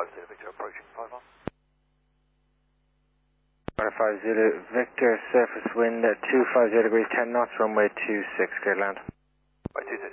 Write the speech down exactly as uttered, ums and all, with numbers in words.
five zero Victor approaching five one. one five zero Victor, surface wind at two five zero degrees, ten knots, runway two six, clear land. Right, two